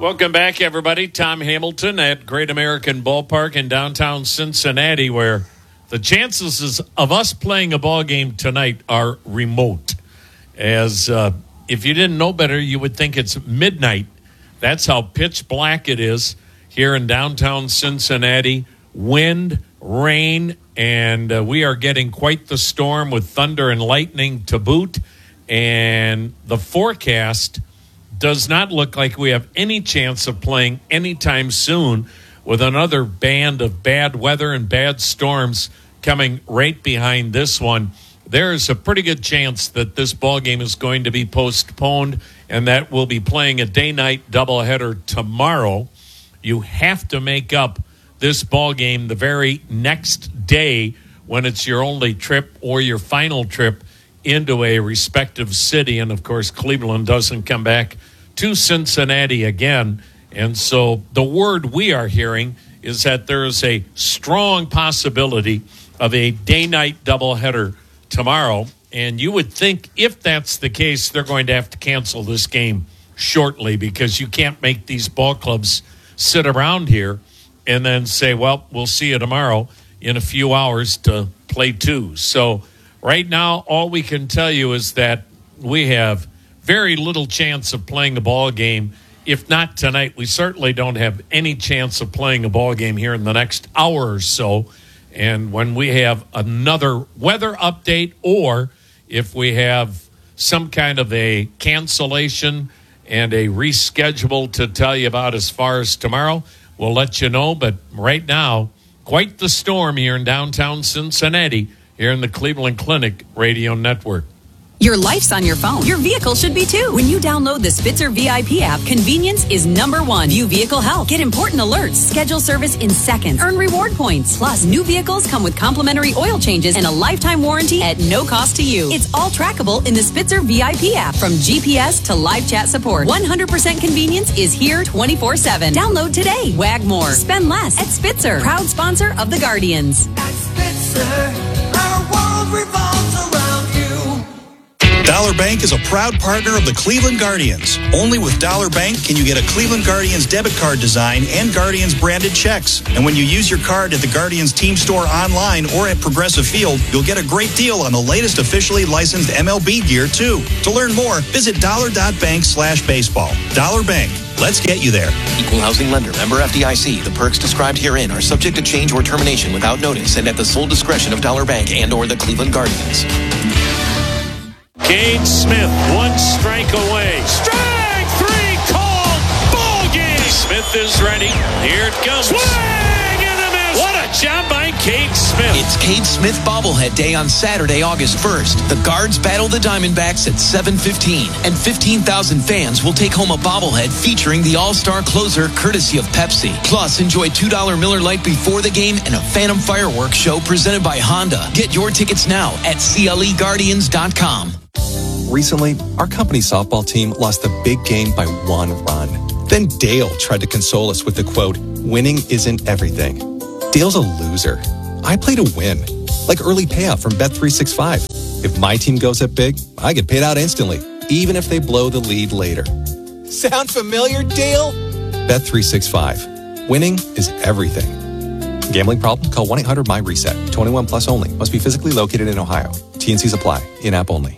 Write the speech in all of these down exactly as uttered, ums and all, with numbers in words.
Welcome back, everybody. Tom Hamilton at Great American Ballpark in downtown Cincinnati, where the chances of us playing a ball game tonight are remote. As uh, if you didn't know better, you would think it's midnight. That's how pitch black it is here in downtown Cincinnati. Wind, rain, and uh, we are getting quite the storm with thunder and lightning to boot. And the forecast does not look like we have any chance of playing anytime soon, with another band of bad weather and bad storms coming right behind this one. There is a pretty good chance that this ball game is going to be postponed and that we'll be playing a day-night doubleheader tomorrow. You have to make up this ball game the very next day when it's your only trip or your final trip into a respective city. And, of course, Cleveland doesn't come back to Cincinnati again. And so the word we are hearing is that there is a strong possibility of a day-night doubleheader tomorrow. And you would think if that's the case, they're going to have to cancel this game shortly, because you can't make these ball clubs sit around here and then say, well, we'll see you tomorrow in a few hours to play two. So right now, all we can tell you is that we have very little chance of playing a ball game. If not tonight, we certainly don't have any chance of playing a ball game here in the next hour or so. And when we have another weather update, or if we have some kind of a cancellation and a reschedule to tell you about as far as tomorrow, we'll let you know. But right now, quite the storm here in downtown Cincinnati, here in the Cleveland Clinic Radio Network. Your life's on your phone. Your vehicle should be too. When you download the Spitzer V I P app, convenience is number one. View vehicle health. Get important alerts. Schedule service in seconds. Earn reward points. Plus, new vehicles come with complimentary oil changes and a lifetime warranty at no cost to you. It's all trackable in the Spitzer V I P app. From G P S to live chat support, one hundred percent convenience is here twenty-four seven. Download today. Wag more. Spend less at Spitzer. Proud sponsor of the Guardians. At Spitzer, our world revolves around you. Dollar Bank is a proud partner of the Cleveland Guardians. Only with Dollar Bank can you get a Cleveland Guardians debit card design and Guardians branded checks. And when you use your card at the Guardians team store online or at Progressive Field, you'll get a great deal on the latest officially licensed M L B gear, too. To learn more, visit dollar.bank slash baseball. Dollar Bank. Let's get you there. Equal housing lender. Member F D I C. The perks described herein are subject to change or termination without notice and at the sole discretion of Dollar Bank and or the Cleveland Guardians. Cade Smith, one strike away. Strike three called. Ball game. Smith is ready. Here it comes. Swing and a miss. What a job by Cade Smith. It's Cade Smith bobblehead day on Saturday, August first. The Guards battle the Diamondbacks at seven fifteen, and fifteen thousand fans will take home a bobblehead featuring the all-star closer courtesy of Pepsi. Plus, enjoy two dollar Miller Lite before the game and a Phantom Fireworks show presented by Honda. Get your tickets now at C L E Guardians dot com. Recently, our company's softball team lost the big game by one run. Then Dale tried to console us with the quote, "Winning isn't everything." Dale's a loser. I play to win, like early payout from Bet three sixty-five. If my team goes up big, I get paid out instantly, even if they blow the lead later. Sound familiar, Dale? Bet three sixty-five. Winning is everything. Gambling problem? Call one eight hundred M Y reset. twenty-one plus only. Must be physically located in Ohio. T and Cs apply. In-app only.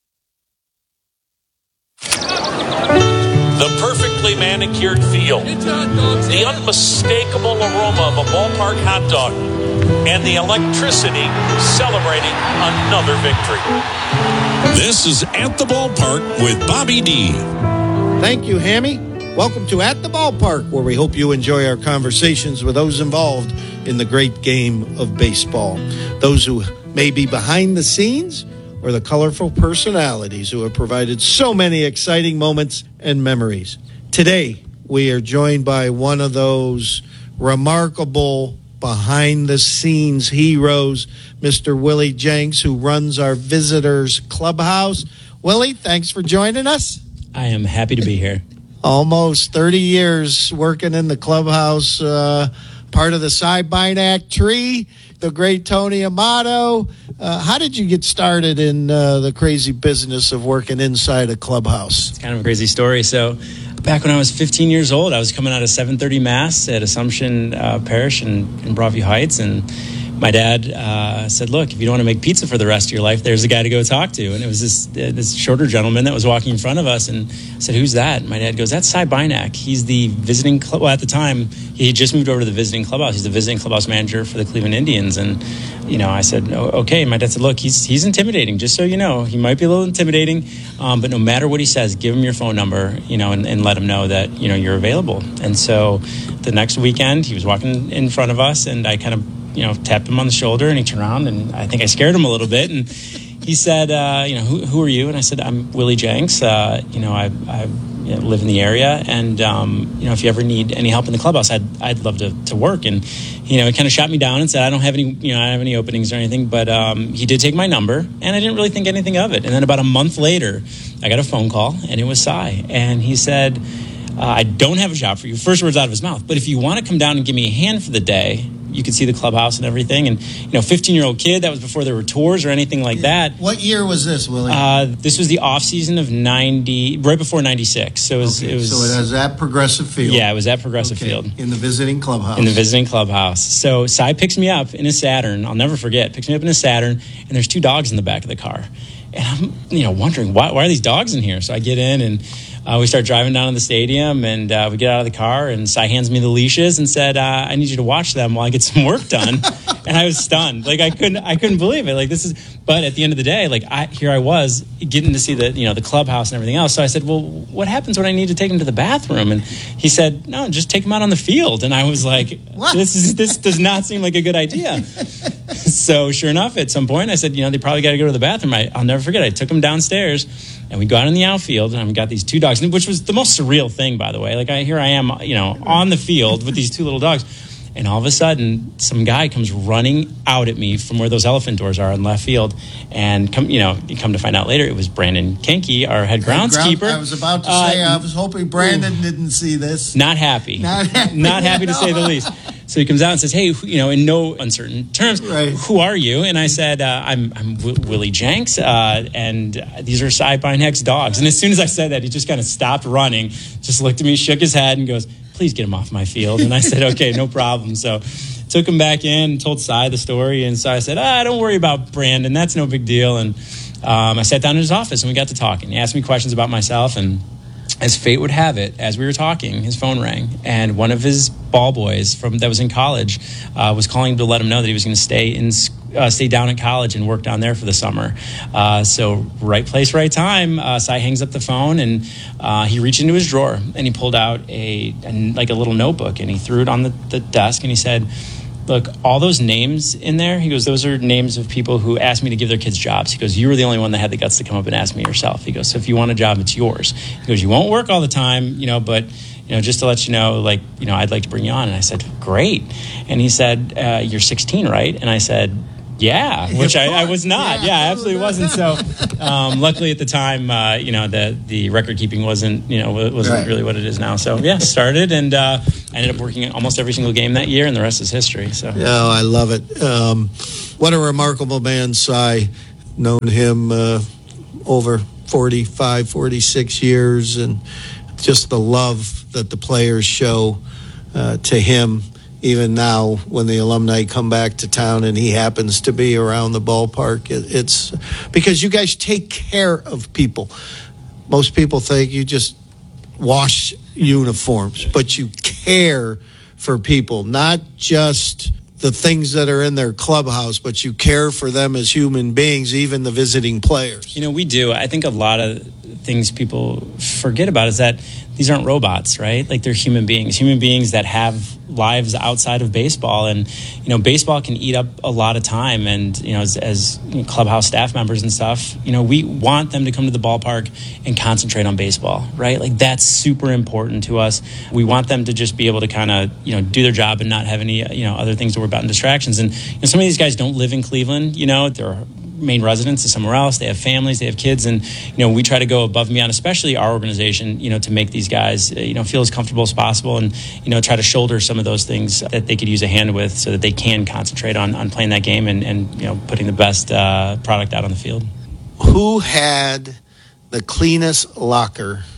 The perfectly manicured field, the unmistakable aroma of a ballpark hot dog, and the electricity celebrating another victory. This is At the Ballpark with Bobby D. Thank you, Hammy. Welcome to At the Ballpark, where we hope you enjoy our conversations with those involved in the great game of baseball. Those who may be behind the scenes, or the colorful personalities who have provided so many exciting moments and memories. Today, we are joined by one of those remarkable behind-the-scenes heroes, Mister Willie Jenks, who runs our visitors clubhouse. Willie, thanks for joining us. I am happy to be here. Almost thirty years working in the clubhouse, uh, part of the Cy Bynack tree, the great Tony Amato. Uh, how did you get started in uh, the crazy business of working inside a clubhouse? It's kind of a crazy story. So back when I was fifteen years old. I was coming out of seven thirty Mass at Assumption uh, Parish in, in Broadview Heights, and my dad uh, said, look, if you don't want to make pizza for the rest of your life, there's a guy to go talk to. And it was this uh, this shorter gentleman that was walking in front of us. And I said, who's that? And my dad goes, that's Cy Bynack. He's the visiting club. Well, at the time, he just moved over to the visiting clubhouse. He's the visiting clubhouse manager for the Cleveland Indians. And, you know, I said, oh, okay. And my dad said, look, he's he's intimidating, just so you know. He might be a little intimidating, um, but no matter what he says, give him your phone number, you know, and, and let him know that, you know, you're available. And so the next weekend, he was walking in front of us, and I kind of, you know, tapped him on the shoulder, and he turned around, and I think I scared him a little bit. And he said, uh, you know, who, who are you? And I said, I'm Willie Jenks. Uh, you know, I, I you know, live in the area, and, um, you know, if you ever need any help in the clubhouse, I'd, I'd love to, to work. And, you know, he kind of shot me down and said, I don't have any, you know, I don't have any openings or anything, but um, he did take my number, and I didn't really think anything of it. And then about a month later, I got a phone call, and it was Cy. And he said, uh, I don't have a job for you. First words out of his mouth. But if you want to come down and give me a hand for the day, you could see the clubhouse and everything. And, you know, fifteen-year-old kid, that was before there were tours or anything like that. What year was this, Willie? Uh, this was the off season of ninety, right before ninety-six. So it was. Okay, it was so it was at Progressive Field. Yeah, it was at Progressive okay. Field. In the visiting clubhouse. In the visiting clubhouse. So Cy picks me up in a Saturn. I'll never forget. Picks me up in a Saturn, and there's two dogs in the back of the car. And I'm, you know, wondering, why, why are these dogs in here? So I get in, and uh, we start driving down to the stadium, and uh, we get out of the car, and Cy hands me the leashes and said, uh, I need you to watch them while I get some work done. And I was stunned. Like, I couldn't I couldn't believe it. Like, this is, but at the end of the day, like, I, here I was getting to see the, you know, the clubhouse and everything else. So I said, well, what happens when I need to take him to the bathroom? And he said, no, just take him out on the field. And I was like, what? this is this does not seem like a good idea. So sure enough, at some point, I said, you know, they probably got to go to the bathroom. I, I'll never forget. I took him downstairs, and we go out in the outfield, and I've got these two dogs, which was the most surreal thing, by the way. Like, I, here I am, you know, on the field with these two little dogs. And all of a sudden, some guy comes running out at me from where those elephant doors are in left field. And, come, you know, you come to find out later, it was Brandon Kenke, our head groundskeeper. Ground, I was about to say, uh, I was hoping Brandon ooh, didn't see this. Not happy. Not happy. Not happy to say the least. So he comes out and says, hey, you know, in no uncertain terms, right. Who are you? And I said, uh, I'm, I'm w- Willie Jenks, uh, and these are Cy Bynack's dogs. And as soon as I said that, he just kind of stopped running, just looked at me, shook his head, and goes, please get him off my field. And I said, okay, no problem. So took him back in, told Cy the story. And so I said, ah, don't worry about Brandon. That's no big deal. And um, I sat down in his office, and we got to talking. He asked me questions about myself, and as fate would have it, as we were talking, his phone rang, and one of his ball boys from that was in college uh, was calling him to let him know that he was going to stay in uh, stay down at college and work down there for the summer. Uh, so right place, right time. Uh, Cy hangs up the phone, and uh, he reached into his drawer, and he pulled out a, a like a little notebook, and he threw it on the, the desk, and he said, look, all those names in there, he goes, those are names of people who asked me to give their kids jobs. He goes, you were the only one that had the guts to come up and ask me yourself. He goes, so if you want a job, it's yours. He goes, you won't work all the time, you know, but, you know, just to let you know, like, you know, I'd like to bring you on. And I said, great. And he said, uh, you're sixteen, right? And I said, yeah, which I, I was not. Yeah, yeah, I absolutely wasn't. So um, luckily at the time, uh, you know, the the record keeping wasn't, you know, wasn't right. really what it is now. So, yeah, started, and uh, I ended up working almost every single game that year, and the rest is history. So yeah, I love it. Um, what a remarkable man, Cy. Known him uh, over forty-five, forty-six years, and just the love that the players show uh, to him. Even now, when the alumni come back to town and he happens to be around the ballpark, it, it's because you guys take care of people. Most people think you just wash uniforms, but you care for people, not just the things that are in their clubhouse, but you care for them as human beings, even the visiting players. You know, we do. I think a lot of things people forget about is that these aren't robots, right? Like, they're human beings, human beings that have lives outside of baseball. And, you know, baseball can eat up a lot of time. And, you know, as, as you know, clubhouse staff members and stuff, you know, we want them to come to the ballpark and concentrate on baseball, right? Like, that's super important to us. We want them to just be able to kind of, you know, do their job and not have any, you know, other things to worry about and distractions. And, you know, some of these guys don't live in Cleveland, you know, they're main residence is somewhere else. They have families, they have kids, and you know we try to go above and beyond, especially our organization, you know, to make these guys you know feel as comfortable as possible, and you know try to shoulder some of those things that they could use a hand with, so that they can concentrate on on playing that game and and you know putting the best uh, product out on the field. Who had the cleanest locker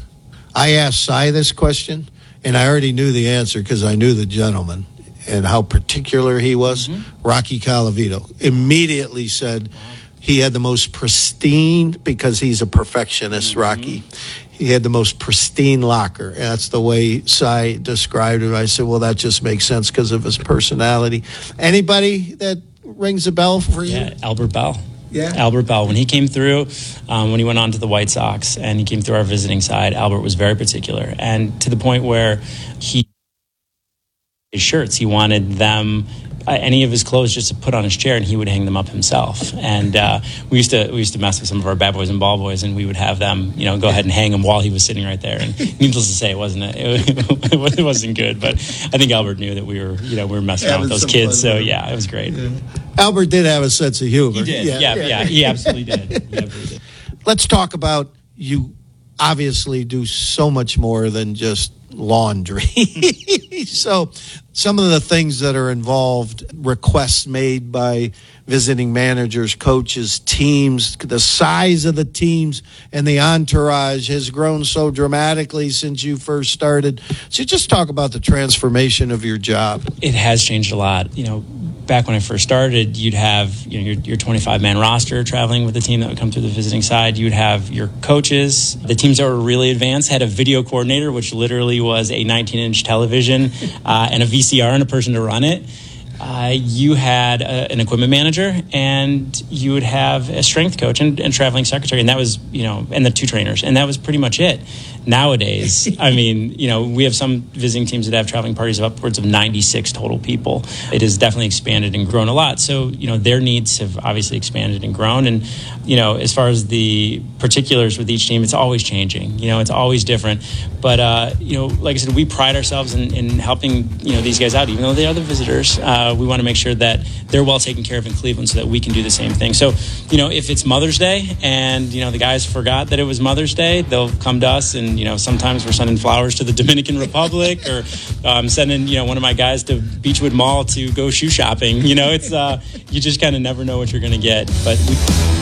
I asked Cy this question, and I already knew the answer because I knew the gentleman and how particular he was. Mm-hmm. Rocky Colavito immediately said he had the most pristine, because he's a perfectionist, mm-hmm. Rocky. He had the most pristine locker. And that's the way Cy described it. I said, well, that just makes sense because of his personality. Anybody that rings a bell for you? Yeah, Albert Bell. Yeah. Albert Bell. When he came through, um, when he went on to the White Sox and he came through our visiting side, Albert was very particular. And to the point where he, his shirts, he wanted them, uh, any of his clothes just to put on his chair, and he would hang them up himself. And uh, we used to we used to mess with some of our bad boys and ball boys, and we would have them, you know, go ahead and hang them while he was sitting right there. And needless to say, it wasn't a, it, it wasn't good. But I think Albert knew that we were, you know, we were messing around with those kids. So yeah, it was great. Yeah. Albert did have a sense of humor. He did. Yeah, yeah, yeah, yeah he absolutely did. He absolutely did. Let's talk about, you obviously do so much more than just laundry. So some of the things that are involved, requests made by visiting managers, coaches, teams, the size of the teams and the entourage has grown so dramatically since you first started. So just talk about the transformation of your job. It has changed a lot. You know, back when I first started, you'd have, you know, your, your twenty-five man roster traveling with the team that would come through the visiting side. You'd have your coaches. The teams that were really advanced had a video coordinator, which literally was a nineteen inch television uh, and a V C R and a person to run it. Uh, you had a, an equipment manager, and you would have a strength coach and, and traveling secretary, and that was, you know, and the two trainers, and that was pretty much it. Nowadays, I mean, you know, we have some visiting teams that have traveling parties of upwards of ninety-six total people. It has definitely expanded and grown a lot. So, you know, their needs have obviously expanded and grown. And, you know, as far as the particulars with each team, it's always changing. You know, it's always different. But, uh, you know, like I said, we pride ourselves in, in helping, you know, these guys out, even though they are the visitors. Uh, we want to make sure that they're well taken care of in Cleveland so that we can do the same thing. So, you know, if it's Mother's Day and, you know, the guys forgot that it was Mother's Day, they'll come to us, and, you know, sometimes we're sending flowers to the Dominican Republic, or um, sending, you know, one of my guys to Beechwood Mall to go shoe shopping. You know, it's uh, you just kind of never know what you're going to get. But we